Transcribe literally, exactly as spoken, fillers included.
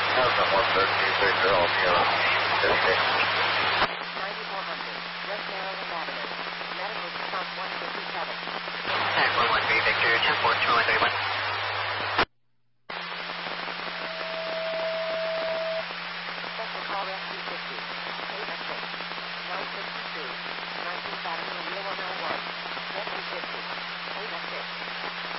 Delta one thirteen Victor, I'll be on fifty. ninety-four hundred, West Maryland Avenue. Medical response one fifty-seven. one one three Victor, ten four two one three one.